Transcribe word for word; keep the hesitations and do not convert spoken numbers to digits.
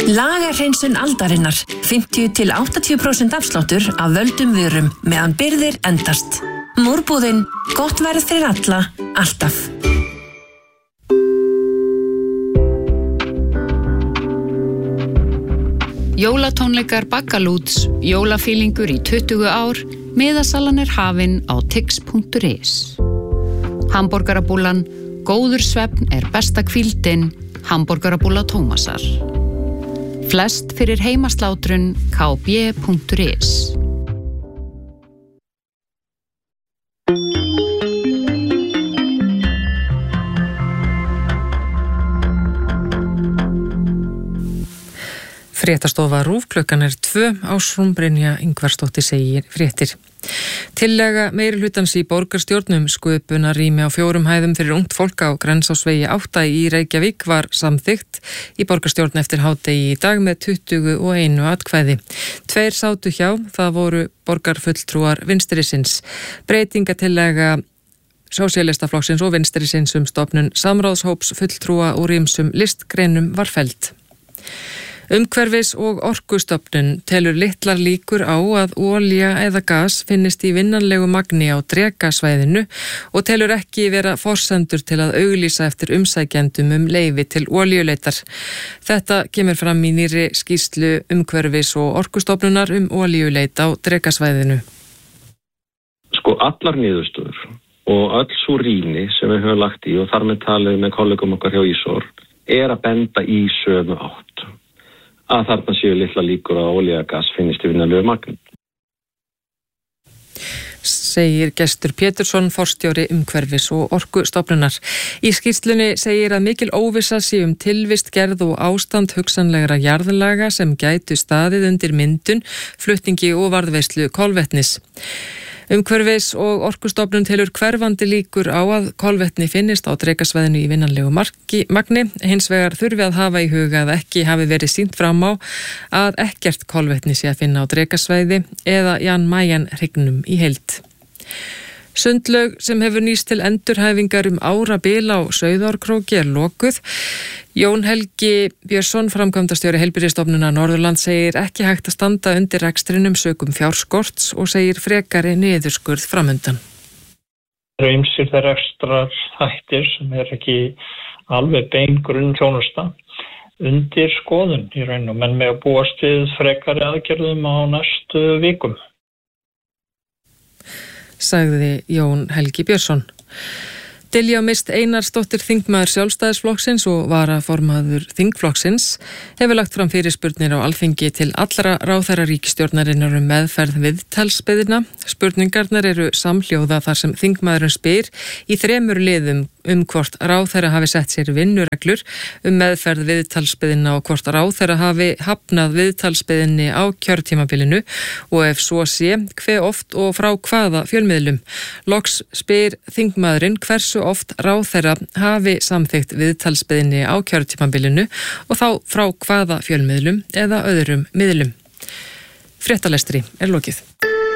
Lagahreinsun aldarinnar. fimmtíu til áttatíu prósent afsláttur af völdum vörum meðan birgðir endast. Múrbúðin, gott verð fyrir alla, alltaf. Jólatónleikar Baggalúts, jólafílingur í tuttugu ár, miðasalan er hafin á tix punktur is. Hamborgarabúlan, góður svefn er besta hvíldin, hamborgarabúla Tómasar. Flest fyrir heimaslátrun k b punktur is. Fréttastofa RÚV, klukkan er tvö, Ásrún Brynja Ingvarsdóttir segir fréttir. Tillaga meirihlutans í borgarstjórnum sköpunarrými á fjórum hæðum fyrir ungt fólk á Grensásvegi átta í Reykjavík var samþykkt í borgarstjórn eftir hádegi í dag með tuttugu og einu atkvæði. Tveir sátu hjá, það voru borgarfulltrúar vinstrisins. Breytingatillaga Sósíalistaflokksins og vinstrisins um stofnun samráðshóps fulltrúa úr ýmsum listgreinum var felld. Umhverfis- og orkustofnun telur litlar líkur á að olía eða gas finnist í vinnanlegu magni á Drekasvæðinu og telur ekki vera forsendur til að auglýsa eftir umsækjendum um leyfi til olíuleitar. Þetta kemur fram í nýrri skýrslu Umhverfis- og orkustofnunar um olíuleit á Drekasvæðinu. Sko allar niðurstöður og öll sú rýni sem við höfum lagt í og þar með talið með kollegum okkar hjá Ísor er að benda í sömu átt. Að þarna séu litla líkur að olía og gas finnist í vinnanlegu magni. Segir Gestur Pétursson, forstjóri Umhverfis- og orkustofnunar. Í skýrslunni segir að mikil óvissa sé um tilvist, gerð og ástand hugsanlegra jarðlaga sem gætu staðið undir myndun, flutningi og varðveislu kolvetnis. Umhverfis- og orkustofnun telur hverfandi líkur á að kolvetni finnist á Drekasvæðinu í vinnanlegu magni. Hins vegar þurfi að hafa í huga að ekki hafi verið sýnt fram á að ekkert kolvetni sé að finna á Drekasvæði eða Jan Mayen hrygnum í heild. Sundlaug sem hefur nýst til endurhæfingar um árabil á Sauðárkróki er lokuð. Jón Helgi Björnsson, framkvæmdastjóri Heilbrigðisstofnunar Norðurlands, segir ekki hægt að standa undir rekstrinum sökum fjárskorts og segir frekari niðurskurð framundan. Það eru ýmsir þeirra ekstra þættir sem er ekki alveg bein grunn þjónusta undir skoðun í raun og menn með að búast við frekari aðgerðum á næstu vikum. Sagði Jón Helgi Björnsson. Diljá Mist Einarsdóttir, þingmaður Sjálfstæðisflokksins og varaformaður þingflokksins, hefur lagt fram fyrirspurnir á Alþingi til allra ráðherra ríkisstjórnarinnar um meðferð viðtalsbeiðna. Spurningarnar eru samhljóða þar sem þingmaðurinn spyr í þremur liðum um hvort ráðherra hafi sett sér vinnureglur um meðferð viðtalsbeiðna og hvort ráðherra hafi hafnað viðtalsbeiðinni á kjörtímabilinu og ef svo sé, hve oft og frá hvaða fjölmiðlum. Loks spyr þingmaðurinn hversu oft ráðherra hafi samþykkt viðtalsbeiðinni á kjörtímabilinu og þá frá hvaða fjölmiðlum eða öðrum miðlum. Fréttalestri er lokið.